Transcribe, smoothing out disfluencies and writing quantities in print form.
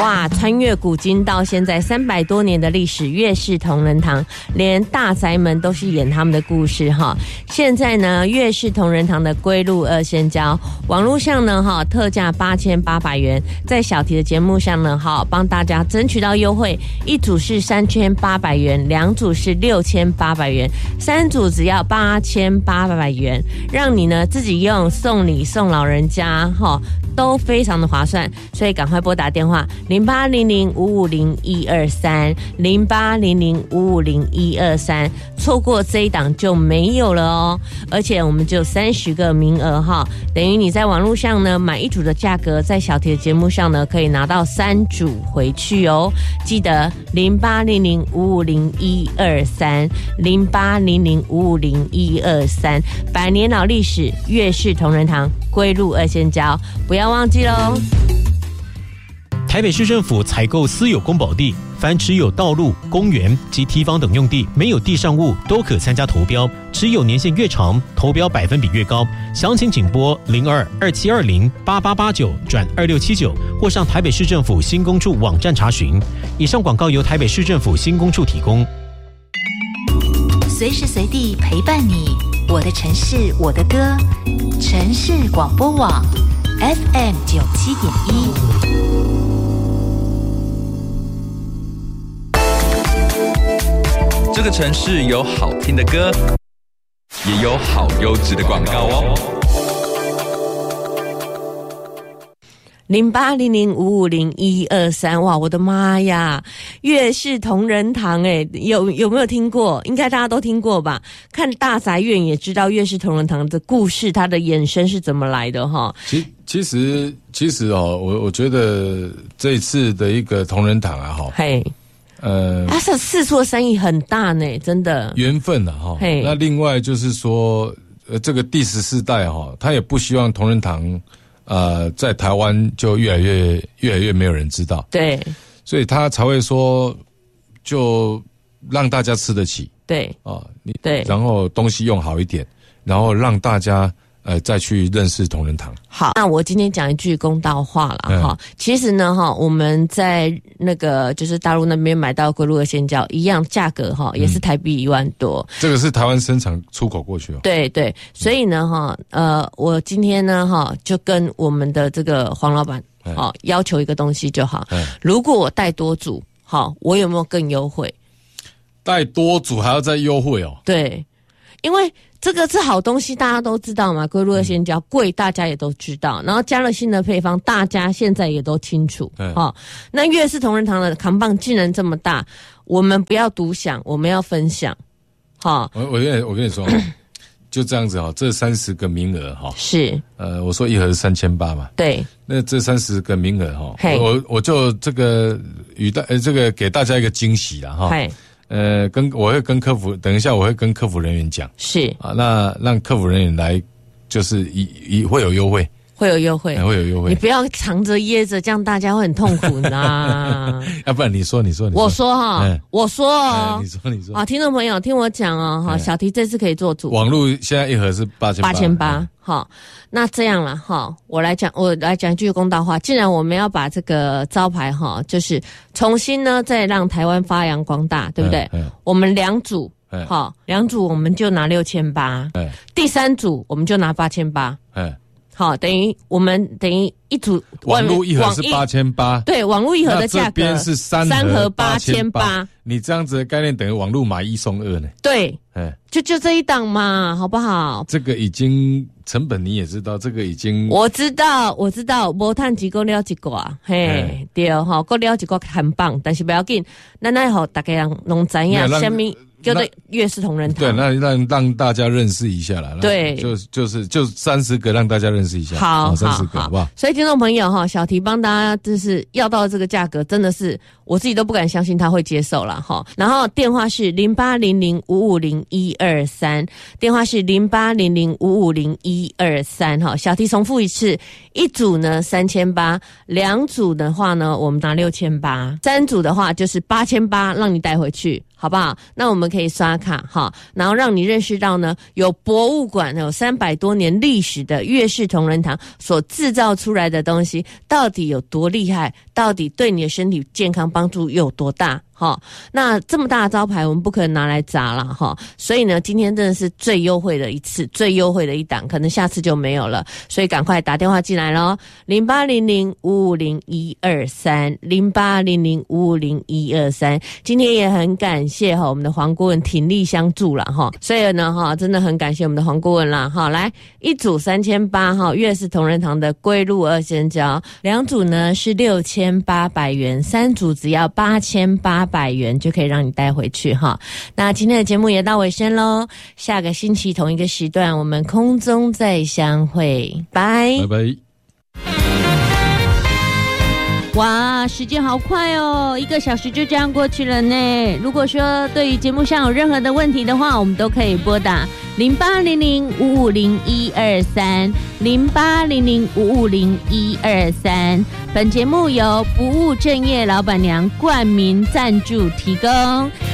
哇，穿越古今到现在300多年的历史，月式同仁堂连大宅门都是演他们的故事哈。现在呢，月式同仁堂的龟鹿二仙胶，网络上呢特价8800元，在小题的节目上呢帮大家争取到优惠，一组是3800元，2组是6800元，3组只要8800元，让你呢自己用送礼送老人家都非常的划算，所以赶快拨打电话0800550123 0800550123，错过这一档就没有了哦。而且我们只有30个名额等于你在网络上呢买一组的价格，在小铁节目上呢可以拿到3组回去哦。记得0800550123 0800550123，百年老历史，月式同仁堂龟鹿二仙胶，不要忘记喽。 台北市政府采购私有公保地，凡持有道路、公园及堤防等用地，没有地上物都可参加投标，持有年限越长，投标百分比越高。详情请拨02-2720-8889-2679，或上台北市政府新工处网站查询。以上广告由台北市政府新工处提供。 随时随地陪伴你，我的城市，我的歌，城市广播网 FM 97.1。 这个城市有好听的歌，也有好优质的广告哦。 0800550123，哇，我的妈呀！月式同仁堂，有没有听过？应该大家都听过吧？看大宅院也知道月式同仁堂的故事，它的衍生是怎么来的哈。 其实我觉得这一次的一个同仁堂他是四处的生意很大呢，真的缘分那另外就是说，这个第14代他也不希望同仁堂在台湾就越来越没有人知道， 对， 所以他才会说，就让大家吃得起， 对对，然后东西用好一点，然后让大家再去认识同仁堂。 好，那我今天讲一句公道话了其实呢我们在那个就是大陆那边买到龟鹿二仙胶一样价格也是台币1万多， 这个是台湾生产出口过去对对，所以呢我今天呢就跟我们的这个黄老板要求一个东西就好，如果我带多组我有没有更优惠？ 带多组还要再优惠哦？对， 因为这个是好东西，大家都知道嘛，龟鹿二仙胶贵，大家也都知道。然后加了新的配方，大家现在也都清楚。那月式同仁堂的扛棒竟然这么大，我们不要独享，我们要分享。 我跟你说，就这样子这30个名额是我说一盒是3800嘛，对，那这30个名额我就这个这个给大家一个惊喜啦我会跟客服，等一下我会跟客服人员讲，是那让客服人员来，就是会有优惠，会有优惠，你不要藏着掖着，这样大家会很痛苦呢。要不然你说，我说我说你说听众朋友听我讲小提这次可以做主，网络现在一盒是8800，那这样了我来讲一句公道话，既然我们要把这个招牌就是重新呢再让台湾发扬光大，对不对？我们2组2组我们就拿6800，第3组我们就拿8800，等于一组网络一盒是8800，对，网络一盒的价格，这边是3盒8800，你这样子的概念等于网络买1送2呢？对，就这一档嘛，好不好？这个已经成本你也知道，这个已经我知道，没赚几个了一个嘿，对够了一个很棒，但是不要紧，咱来让大家人拢知影什么叫做月式同仁堂。对，那让大家认识一下啦。对，就30个让大家认识一下。好，30个好不好？所以听众朋友小提帮大家就是要到这个价格，真的是我自己都不敢相信他会接受啦然后电话是0800550123，电话是0800550123小提重复一次，一组呢3800，2组的话呢我们拿6800，3组的话就是8800，让你带回去。 好不好？那我们可以刷卡哈，然后让你认识到呢，有博物馆有300多年历史的月氏同仁堂所制造出来的东西到底有多厉害，到底对你的身体健康帮助有多大。那这么大的招牌我们不可能拿来砸了哈，所以呢今天真的是最优惠的一次，最优惠的一档，可能下次就没有了，所以赶快打电话进来咯，0800550123 0800550123。今天也很感谢我们的黄顾问鼎力相助啦哈，所以呢真的很感谢我们的黄顾问啦哈。来一组3800哈，月氏同仁堂的龟鹿2仙胶，2组呢是6800元，3组只要8800元就可以让你带回去哈。那今天的节目也到尾声咯，下个星期同一个时段我们空中再相会，拜拜。 哇，时间好快哦，1个小时就这样过去了呢。如果说对于节目上有任何的问题的话，我们都可以拨打0800550123 0800550123。本节目由不务正业老板娘冠名赞助提供。